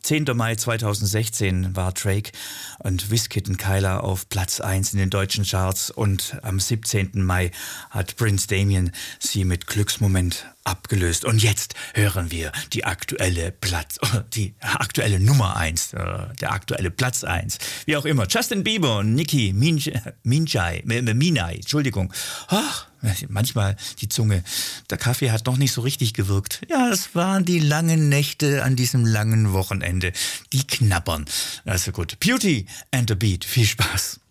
10. Mai 2016 war Drake und Wizkid und Kyla auf Platz 1 in den deutschen Charts und am 17. Mai hat Prince Damien sie mit Glücksmoment abgelöst. Und jetzt hören wir die aktuelle Nummer 1, der aktuelle Platz 1, wie auch immer. Justin Bieber und Nicki Minaj, Entschuldigung. Ach, manchmal die Zunge. Der Kaffee hat noch nicht so richtig gewirkt. Ja, es waren die langen Nächte an diesem langen Wochenende. Die knabbern. Also gut. Beauty and the Beat. Viel Spaß.